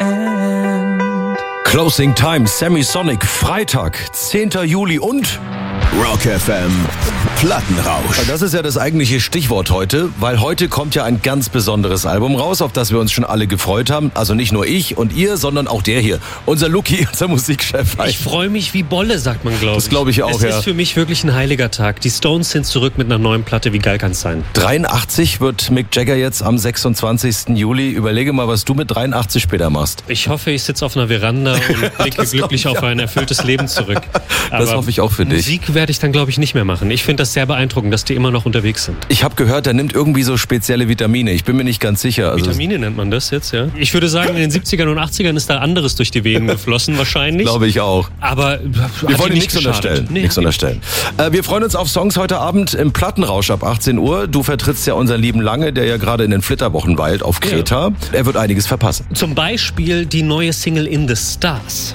end. Closing Time, Semisonic, Freitag, 10. Juli und Rock FM Plattenrausch. das ist ja das eigentliche Stichwort heute, weil heute kommt ja ein ganz besonderes Album raus, auf das wir uns schon alle gefreut haben. Also nicht nur ich und ihr, sondern auch der hier, unser Luki, unser Musikchef. Ich freue mich wie Bolle, sagt man, glaube ich. Das glaube ich auch, es ja. Es ist für mich wirklich ein heiliger Tag. Die Stones sind zurück mit einer neuen Platte. Wie geil kann es sein? 83 wird Mick Jagger jetzt am 26. Juli. Überlege mal, was du mit 83 später machst. Ich hoffe, ich sitze auf einer Veranda und blicke glücklich auf ein erfülltes Leben zurück. Aber das hoffe ich auch für dich. Musik werde ich dann, glaube ich, nicht mehr machen. Ich finde das sehr beeindruckend, dass die immer noch unterwegs sind. Ich habe gehört, er nimmt irgendwie so spezielle Vitamine. Ich bin mir nicht ganz sicher. Also Vitamine nennt man das jetzt, ja? Ich würde sagen, in den 70ern und 80ern ist da anderes durch die Venen geflossen, wahrscheinlich. Glaube ich auch. Aber wir wollen nichts unterstellen. Nee, nichts unterstellen. Wir freuen uns auf Songs heute Abend im Plattenrausch ab 18 Uhr. Du vertrittst ja unseren lieben Lange, der ja gerade in den Flitterwochen weilt auf Kreta. Ja. Er wird einiges verpassen. Zum Beispiel die neue Single In the Stars.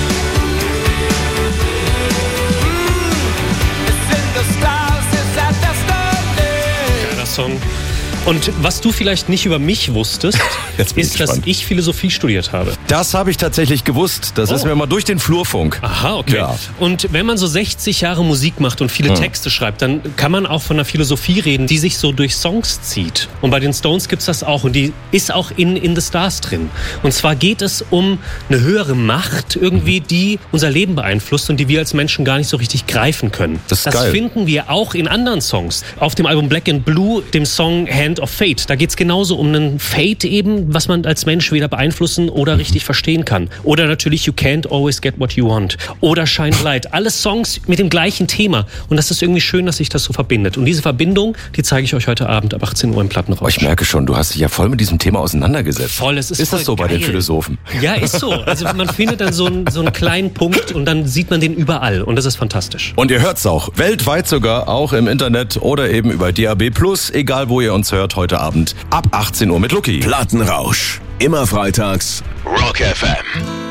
Song. Und was du vielleicht nicht über mich wusstest, ist, dass ich Philosophie studiert habe. Das habe ich tatsächlich gewusst. Das ist mir mal durch den Flurfunk. Aha, okay. Ja. Und wenn man so 60 Jahre Musik macht und viele Texte schreibt, dann kann man auch von einer Philosophie reden, die sich so durch Songs zieht. Und bei den Stones gibt's das auch. Und die ist auch in the Stars drin. Und zwar geht es um eine höhere Macht irgendwie, die unser Leben beeinflusst und die wir als Menschen gar nicht so richtig greifen können. Das ist geil. Finden wir auch in anderen Songs. Auf dem Album Black and Blue, dem Song Hand of Fate. Da geht's genauso um einen Fate eben, was man als Mensch weder beeinflussen oder richtig verstehen kann. Oder natürlich You Can't Always Get What You Want. Oder Shine Light. Alle Songs mit dem gleichen Thema. Und das ist irgendwie schön, dass sich das so verbindet. Und diese Verbindung, die zeige ich euch heute Abend ab 18 Uhr im Plattenrausch. Ich merke schon, du hast dich ja voll mit diesem Thema auseinandergesetzt. Voll, es ist Ist das so geil. Bei den Philosophen? Ja, ist so. Also man findet dann so einen kleinen Punkt und dann sieht man den überall. Und das ist fantastisch. Und ihr hört's auch. Weltweit sogar, auch im Internet oder eben über DAB+, egal wo ihr uns hört, heute Abend ab 18 Uhr mit Luki. Plattenrausch. Immer freitags. Rock FM.